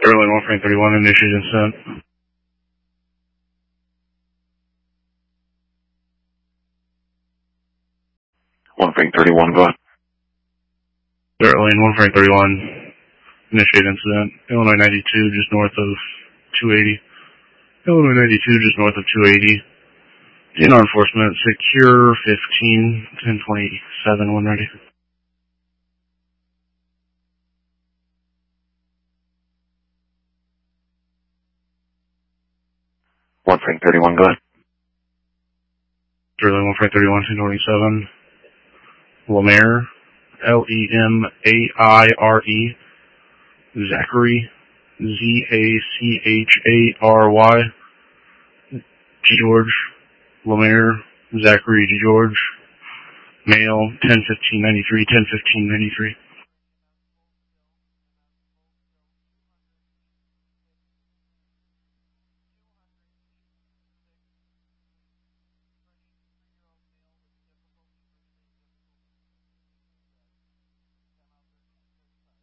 Airline 1 Frank 31, initiated and sent. 1 Frank 31, go ahead. Airline 1 Frank 31, initiated incident. Illinois 92, just north of 280. Illinois 92, just north of 280. DNR enforcement, secure 15, 1027, 1 ready. 1 Frank 31, go ahead. Airline 1 Frank 31, 1027. Lemaire, Lemaire, Zachary, Zachary, G. George, Lemaire, Zachary, G. George, male, 101593, 101593.